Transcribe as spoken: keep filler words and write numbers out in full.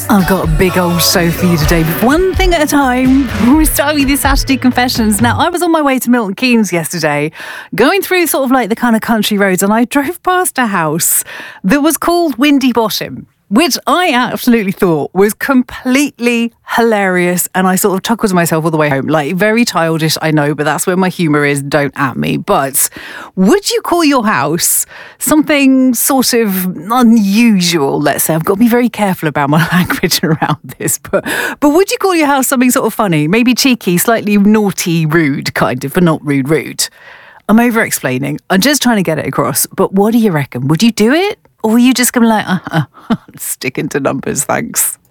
I've got a big old show for you today, but one thing at a time. We're starting with these Saturday confessions. Now, I was on my way to Milton Keynes yesterday, going through sort of like the kind of country roads, and I drove past a house that was called Windy Bottom, which I absolutely thought was completely hilarious. And I sort of chuckled to myself all the way home. Like, very childish, I know, but that's where my humour is. Don't at me. But would you call your house something sort of unusual, let's say? I've got to be very careful about my language around this. But, but would you call your house something sort of funny? Maybe cheeky, slightly naughty, rude, kind of, but not rude, rude. I'm over-explaining. I'm just trying to get it across. But what do you reckon? Would you do it? Or were you just going to be like, uh, uh, sticking to numbers, thanks?